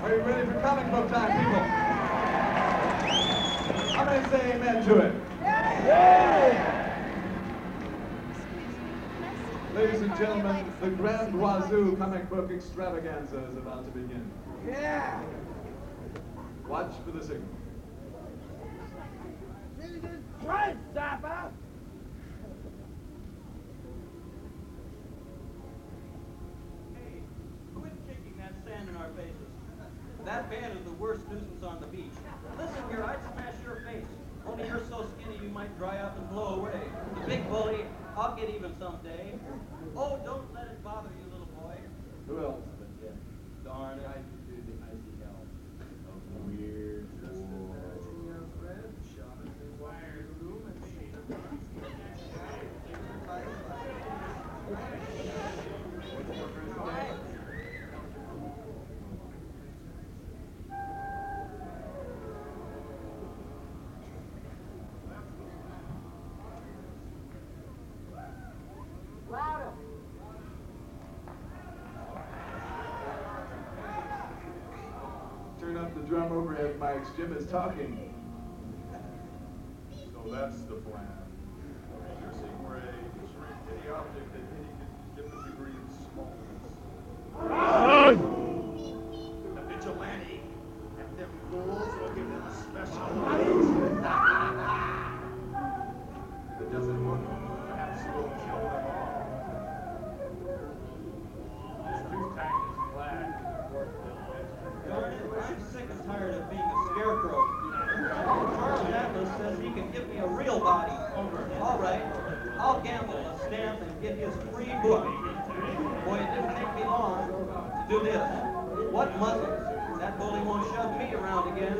Are you ready for comic book time, people? How many say amen to it? Ladies and gentlemen, the Grand Wazoo comic book extravaganza is about to begin. Yeah! Watch for the signal. Jesus Christ, Zappa! Hey, quit kicking that sand in our faces. That band is the worst nuisance on the beach. Listen here, I'd smash your face. Only you're so skinny you might dry up and blow away. The big bully, I'll get even someday. Oh, don't let it bother you, little boy. Who else but Jim? Darn it. I could do the icy hell of weird. Just imagine your friend shot at the wire room and Louder! Turn up the drum overhead mics. Jim is talking. So that's the plan. Piercing ray to shrink any object at any different degree of smallness. The vigilante and them fools will give them a special If it doesn't work, perhaps we'll kill them all. This tooth-tackless flag is worth the Darn it, I'm sick and tired of being a scarecrow. Charles Atlas says he can give me a real body. All right, I'll gamble a stamp and get his free book. Boy, it didn't take me long to do this. What muscles? That bully won't shove me around again.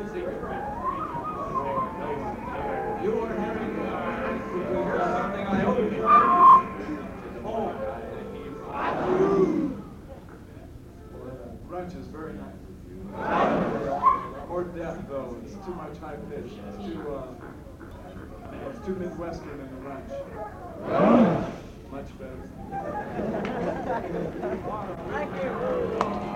You are having Here's something I owe you. Brunch is very nice. More depth, though. It's too much high pitch. It's too Midwestern in the brunch. Much better. Thank you.